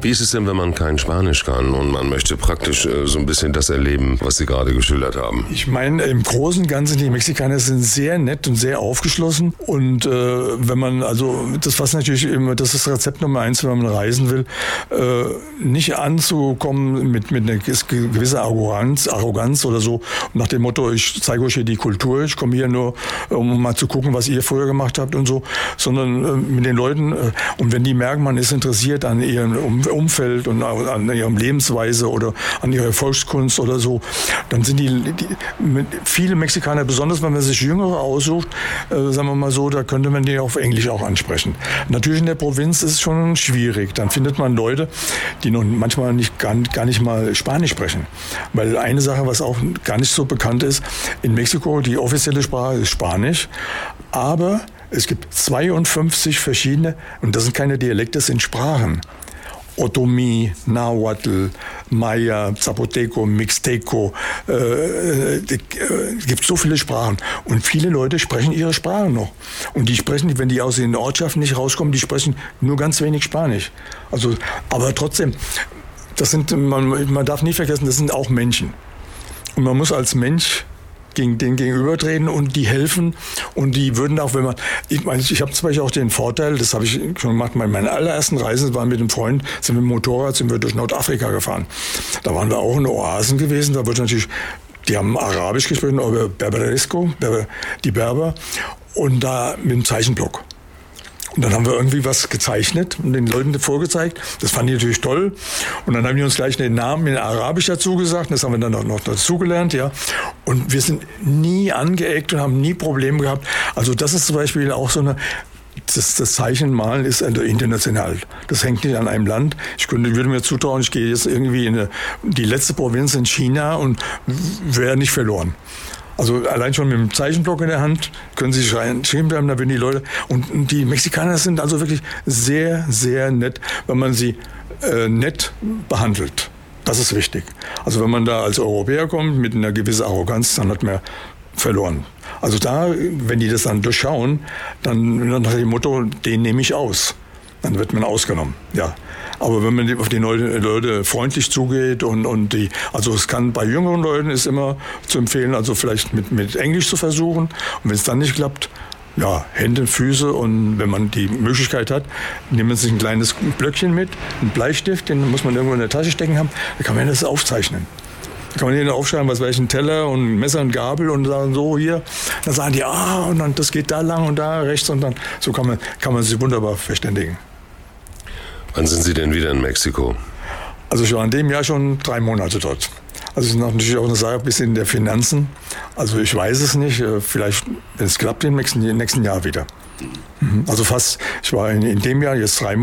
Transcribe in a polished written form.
Wie ist es denn, wenn man kein Spanisch kann und man möchte praktisch so ein bisschen das erleben, was Sie gerade geschildert haben? Ich meine, im Großen und Ganzen, die Mexikaner sind sehr nett und sehr aufgeschlossen. Und wenn man, also das was natürlich immer, das ist Rezept Nummer 1, wenn man reisen will, nicht anzukommen mit einer gewissen Arroganz oder so, nach dem Motto, ich zeige euch hier die Kultur, ich komme hier nur, um mal zu gucken, was ihr früher gemacht habt und so, sondern mit den Leuten, und wenn die merken, man ist interessiert an ihrem Umfeld und an ihrer Lebensweise oder an ihrer Volkskunst oder so, dann sind viele Mexikaner, besonders wenn man sich Jüngere aussucht, sagen wir mal so, da könnte man die auf Englisch auch ansprechen. Natürlich in der Provinz ist es schon schwierig. Dann findet man Leute, die noch manchmal gar nicht mal Spanisch sprechen. Weil eine Sache, was auch gar nicht so bekannt ist, in Mexiko, die offizielle Sprache ist Spanisch, aber es gibt 52 verschiedene, und das sind keine Dialekte, das sind Sprachen. Otomi, Nahuatl, Maya, Zapoteco, Mixteco, gibt so viele Sprachen. Und viele Leute sprechen ihre Sprachen noch. Und die sprechen, wenn die aus den Ortschaften nicht rauskommen, die sprechen nur ganz wenig Spanisch. Also, aber trotzdem, man darf nie vergessen, das sind auch Menschen. Und man muss als Mensch gegen den gegenübertreten und die helfen und die würden auch, wenn man, ich habe zum Beispiel auch den Vorteil, das habe ich schon gemacht, meine allerersten Reisen waren mit einem Freund, sind wir mit dem Motorrad, sind wir durch Nordafrika gefahren. Da waren wir auch in Oasen gewesen, da wird natürlich, die haben Arabisch gesprochen, aber Berberesco, die Berber, und da mit dem Zeichenblock. Und dann haben wir irgendwie was gezeichnet und den Leuten vorgezeigt. Das fanden die natürlich toll. Und dann haben die uns gleich den Namen in Arabisch dazu gesagt. Das haben wir dann auch noch dazugelernt, ja. Und wir sind nie angeeckt und haben nie Probleme gehabt. Also das ist zum Beispiel auch so eine, das Zeichenmalen ist international. Das hängt nicht an einem Land. Würde mir zutrauen, ich gehe jetzt irgendwie in die letzte Provinz in China und wäre nicht verloren. Also allein schon mit dem Zeichenblock in der Hand können Sie stehen bleiben, da würden die Leute. Und die Mexikaner sind also wirklich sehr, sehr nett, wenn man sie nett behandelt. Das ist wichtig. Also wenn man da als Europäer kommt mit einer gewissen Arroganz, dann hat man verloren. Also da, wenn die das dann durchschauen, dann nach dem Motto, den nehme ich aus. Dann wird man ausgenommen, ja. Aber wenn man auf die Leute freundlich zugeht also es kann bei jüngeren Leuten ist immer zu empfehlen, also vielleicht mit Englisch zu versuchen. Und wenn es dann nicht klappt, ja, Hände, Füße, und wenn man die Möglichkeit hat, nimmt man sich ein kleines Blöckchen mit, einen Bleistift, den muss man irgendwo in der Tasche stecken haben, dann kann man das aufzeichnen. Da kann man hier aufschreiben, was weiß ich, ein Teller und ein Messer und Gabel und sagen so hier. Dann sagen die, und dann das geht da lang und da rechts, und dann so kann man sich wunderbar verständigen. Wann sind Sie denn wieder in Mexiko? Also ich war in dem Jahr schon 3 Monate dort. Also es ist natürlich auch eine Sache ein bisschen der Finanzen. Also ich weiß es nicht. Vielleicht, wenn es klappt, im nächsten Jahr wieder. Also fast, ich war in dem Jahr jetzt 3 Monate.